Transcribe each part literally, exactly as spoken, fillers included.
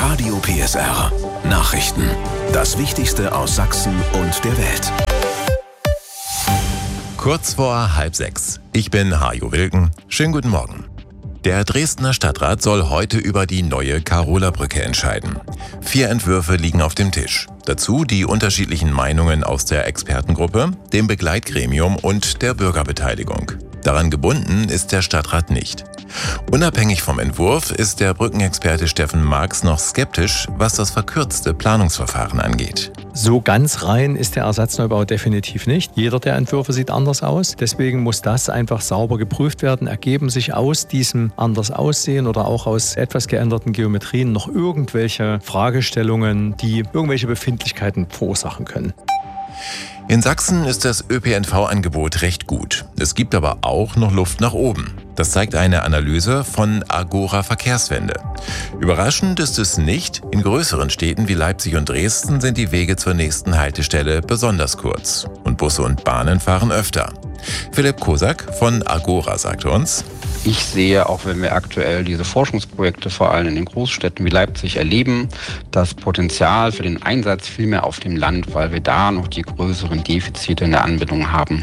Radio P S R Nachrichten. Das Wichtigste aus Sachsen und der Welt. Kurz vor halb sechs. Ich bin Hajo Wilken. Schönen guten Morgen. Der Dresdner Stadtrat soll heute über die neue Karola-Brücke entscheiden. Vier Entwürfe liegen auf dem Tisch. Dazu die unterschiedlichen Meinungen aus der Expertengruppe, dem Begleitgremium und der Bürgerbeteiligung. Daran gebunden ist der Stadtrat nicht. Unabhängig vom Entwurf ist der Brückenexperte Steffen Marx noch skeptisch, was das verkürzte Planungsverfahren angeht. So ganz rein ist der Ersatzneubau definitiv nicht. Jeder der Entwürfe sieht anders aus. Deswegen muss das einfach sauber geprüft werden. Ergeben sich aus diesem anders Aussehen oder auch aus etwas geänderten Geometrien noch irgendwelche Fragestellungen, die irgendwelche Befindlichkeiten verursachen können? In Sachsen ist das Ö P N V-Angebot recht gut. Es gibt aber auch noch Luft nach oben. Das zeigt eine Analyse von Agora Verkehrswende. Überraschend ist es nicht, in größeren Städten wie Leipzig und Dresden sind die Wege zur nächsten Haltestelle besonders kurz. Und Busse und Bahnen fahren öfter. Philipp Kosak von Agora sagte uns: Ich sehe, auch wenn wir aktuell diese Forschungsprojekte vor allem in den Großstädten wie Leipzig erleben, das Potenzial für den Einsatz viel mehr auf dem Land, weil wir da noch die größeren Defizite in der Anbindung haben.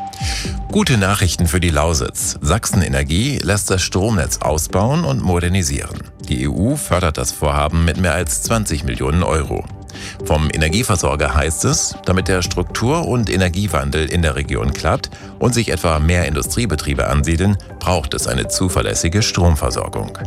Gute Nachrichten für die Lausitz. Sachsen Energie lässt das Stromnetz ausbauen und modernisieren. Die E U fördert das Vorhaben mit mehr als zwanzig Millionen Euro. Vom Energieversorger heißt es, damit der Struktur- und Energiewandel in der Region klappt und sich etwa mehr Industriebetriebe ansiedeln, braucht es eine zuverlässige Stromversorgung.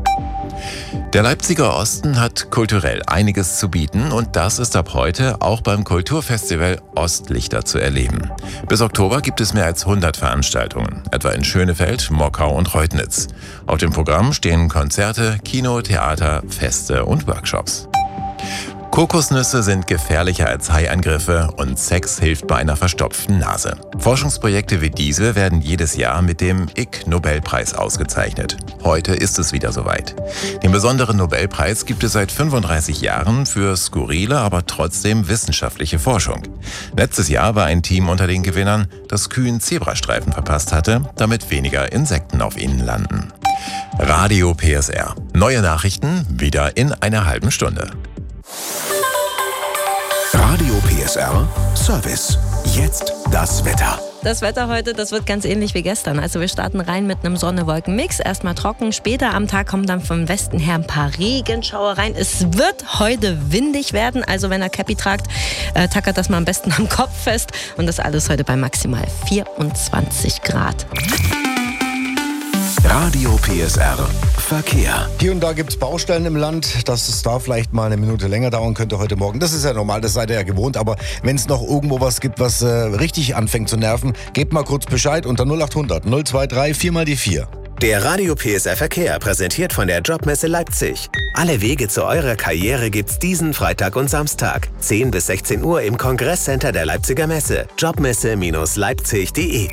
Der Leipziger Osten hat kulturell einiges zu bieten und das ist ab heute auch beim Kulturfestival Ostlichter zu erleben. Bis Oktober gibt es mehr als hundert Veranstaltungen, etwa in Schönefeld, Mockau und Reutnitz. Auf dem Programm stehen Konzerte, Kino, Theater, Feste und Workshops. Kokosnüsse sind gefährlicher als Haiangriffe und Sex hilft bei einer verstopften Nase. Forschungsprojekte wie diese werden jedes Jahr mit dem I C-Nobelpreis ausgezeichnet. Heute ist es wieder soweit. Den besonderen Nobelpreis gibt es seit fünfunddreißig Jahren für skurrile, aber trotzdem wissenschaftliche Forschung. Letztes Jahr war ein Team unter den Gewinnern, das Kühen Zebrastreifen verpasst hatte, damit weniger Insekten auf ihnen landen. Radio P S R. Neue Nachrichten wieder in einer halben Stunde. Radio P S R Service. Jetzt das Wetter. Das Wetter heute, das wird ganz ähnlich wie gestern. Also wir starten rein mit einem Sonne-Wolken-Mix. Erstmal trocken, später am Tag kommen dann vom Westen her ein paar Regenschauer rein. Es wird heute windig werden, also wenn ihr Cappy tragt, äh, tackert das mal am besten am Kopf fest. Und das alles heute bei maximal vierundzwanzig Grad. Radio P S R Verkehr. Hier und da gibt es Baustellen im Land, dass es da vielleicht mal eine Minute länger dauern könnte heute Morgen. Das ist ja normal, das seid ihr ja gewohnt. Aber wenn es noch irgendwo was gibt, was äh, richtig anfängt zu nerven, gebt mal kurz Bescheid unter null acht hundert null zwei drei vier mal die vier. Der Radio P S R Verkehr, präsentiert von der Jobmesse Leipzig. Alle Wege zu eurer Karriere gibt's diesen Freitag und Samstag. zehn bis sechzehn Uhr im Kongresscenter der Leipziger Messe. jobmesse Leipzig punkt de.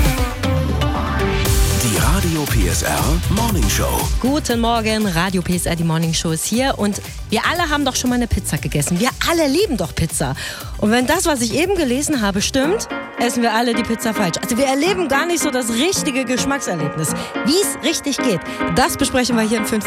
Die Radio P S R Morning Show. Guten Morgen, Radio P S R, die Morning Show ist hier und wir alle haben doch schon mal eine Pizza gegessen. Wir alle lieben doch Pizza. Und wenn das, was ich eben gelesen habe, stimmt, essen wir alle die Pizza falsch. Also wir erleben gar nicht so das richtige Geschmackserlebnis. Wie es richtig geht, das besprechen wir hier in fünf